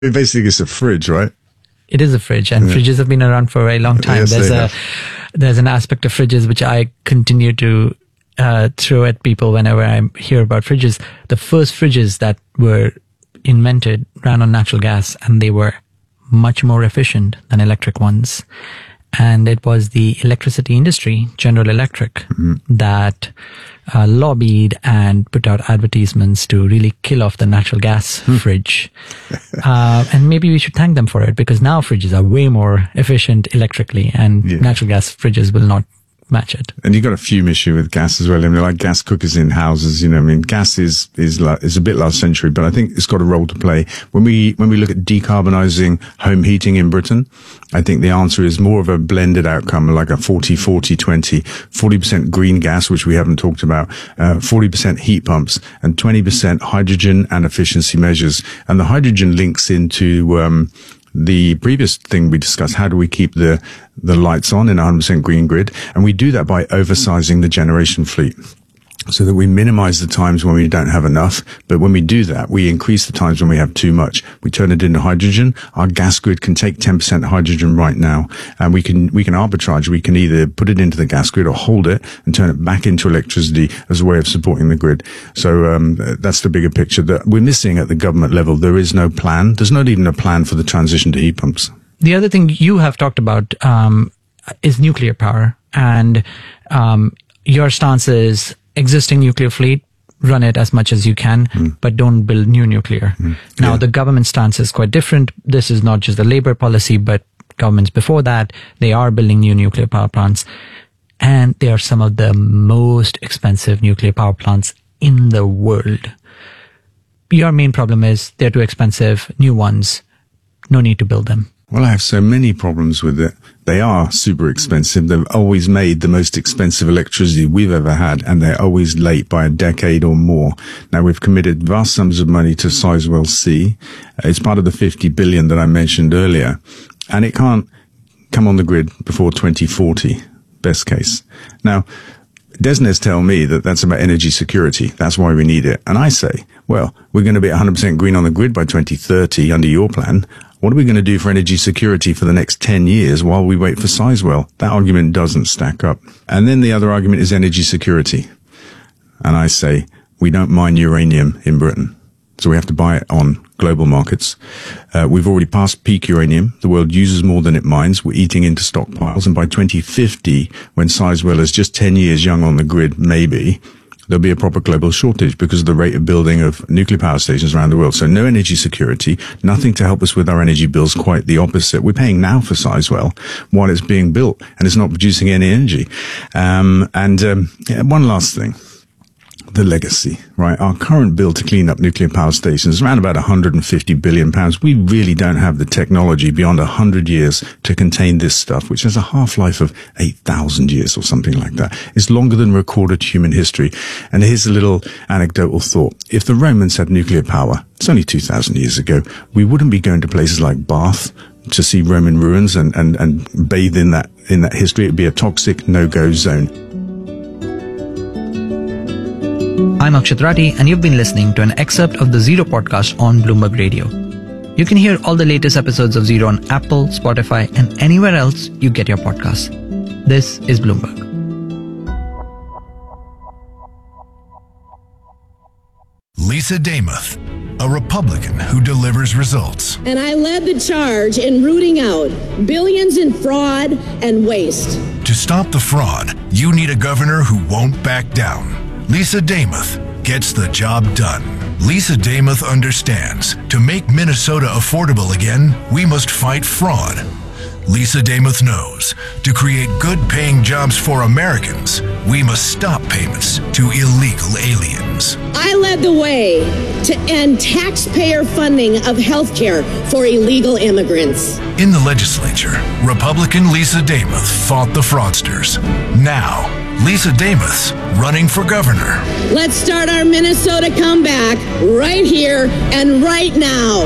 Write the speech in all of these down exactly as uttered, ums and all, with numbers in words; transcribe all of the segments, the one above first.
It basically is a fridge, right? It is a fridge, and yeah. fridges have been around for a very long time. Yes, there's a have. there's an aspect of fridges which I continue to uh, throw at people whenever I hear about fridges. The first fridges that were invented ran on natural gas, and they were much more efficient than electric ones. And it was the electricity industry, General Electric, mm-hmm. that uh, lobbied and put out advertisements to really kill off the natural gas mm. fridge. uh, and maybe we should thank them for it, because now fridges are way more efficient electrically, and yeah. natural gas fridges will not match it. And you've got a fume issue with gas as well. I mean, like gas cookers in houses, you know, I mean, gas is, is, like, is a bit last century, but I think it's got a role to play. When we, when we look at decarbonizing home heating in Britain, I think the answer is more of a blended outcome, like a forty, forty, twenty, forty percent green gas, which we haven't talked about, uh, forty percent heat pumps, and twenty percent hydrogen and efficiency measures. And the hydrogen links into, um, the previous thing we discussed, how do we keep the, the lights on in a one hundred percent green grid? And we do that by oversizing the generation fleet, so that we minimize the times when we don't have enough. But when we do that, we increase the times when we have too much. We turn it into hydrogen. Our gas grid can take ten percent hydrogen right now, and we can, we can arbitrage. We can either put it into the gas grid or hold it and turn it back into electricity as a way of supporting the grid. So, um, that's the bigger picture that we're missing at the government level. There is no plan. There's not even a plan for the transition to heat pumps. The other thing you have talked about, um, is nuclear power, and, um, your stance is, existing nuclear fleet, run it as much as you can, mm. but don't build new nuclear. Mm. Now, yeah. the government stance is quite different. This is not just the Labour policy, but governments before that, they are building new nuclear power plants. And they are some of the most expensive nuclear power plants in the world. Your main problem is they're too expensive, new ones, no need to build them. Well, I have so many problems with it. They are super expensive. They've always made the most expensive electricity we've ever had, and they're always late by a decade or more. Now, we've committed vast sums of money to Sizewell C. It's part of the fifty billion that I mentioned earlier, and it can't come on the grid before twenty forty, best case. Now, DESNZ tell me that that's about energy security. That's why we need it. And I say, well, we're going to be one hundred percent green on the grid by twenty thirty under your plan. What are we going to do for energy security for the next ten years while we wait for Sizewell? That argument doesn't stack up. And then the other argument is energy security. And I say, we don't mine uranium in Britain, so we have to buy it on global markets. Uh, we've already passed peak uranium. The world uses more than it mines. We're eating into stockpiles. And by twenty fifty, when Sizewell is just ten years young on the grid, maybe, there'll be a proper global shortage because of the rate of building of nuclear power stations around the world. So no energy security, nothing to help us with our energy bills, quite the opposite. We're paying now for Sizewell while it's being built and it's not producing any energy. Um, and um, yeah, one last thing. The legacy, right? Our current bill to clean up nuclear power stations is around about one hundred fifty billion pounds. We really don't have the technology beyond one hundred years to contain this stuff, which has a half-life of eight thousand years or something like that. It's longer than recorded human history. And here's a little anecdotal thought. If the Romans had nuclear power, it's only two thousand years ago, we wouldn't be going to places like Bath to see Roman ruins and, and, and bathe in that, in that history. It'd be a toxic no-go zone. I'm Akshat Rathi, and you've been listening to an excerpt of the Zero podcast on Bloomberg Radio. You can hear all the latest episodes of Zero on Apple, Spotify, and anywhere else you get your podcasts. This is Bloomberg. Lisa Damoth, a Republican who delivers results. And I led the charge in rooting out billions in fraud and waste. To stop the fraud, you need a governor who won't back down. Lisa Damoth gets the job done. Lisa Damoth understands to make Minnesota affordable again, we must fight fraud. Lisa Damoth knows to create good-paying jobs for Americans, we must stop payments to illegal aliens. I led the way to end taxpayer funding of health care for illegal immigrants. In the legislature, Republican Lisa Damoth fought the fraudsters. Now, Lisa Damoth's running for governor. Let's start our Minnesota comeback right here and right now.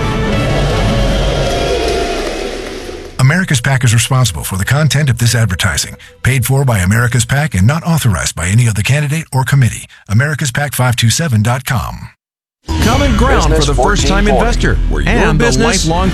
America's PAC is responsible for the content of this advertising, paid for by America's PAC and not authorized by any other candidate or committee. America's PAC five two seven dot com. Common ground Business for the first-time fourteen forty, investor where your and the business lifelong